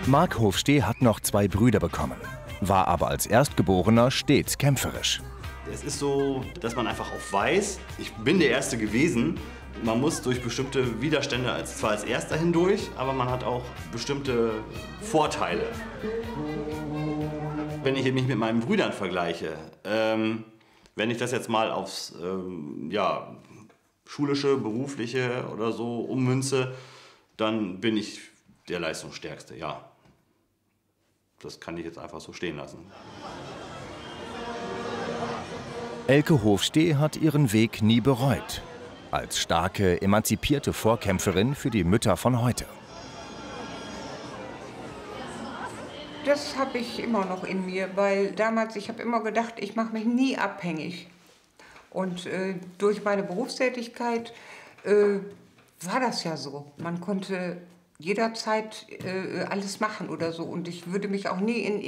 Mark Hofstee hat noch 2 Brüder bekommen, war aber als Erstgeborener stets kämpferisch. Es ist so, dass man einfach auch weiß, ich bin der Erste gewesen. Man muss durch bestimmte Widerstände zwar als Erster hindurch, aber man hat auch bestimmte Vorteile. Wenn ich mich mit meinen Brüdern vergleiche, wenn ich das jetzt mal aufs schulische, berufliche oder so ummünze, dann bin ich der Leistungsstärkste, ja. Das kann ich jetzt einfach so stehen lassen. Elke Hofstee hat ihren Weg nie bereut. Als starke, emanzipierte Vorkämpferin für die Mütter von heute. Das habe ich immer noch in mir, weil damals, ich habe immer gedacht, ich mache mich nie abhängig. Und durch meine Berufstätigkeit war das ja so. Man konnte jederzeit alles machen oder so. Und ich würde mich auch nie in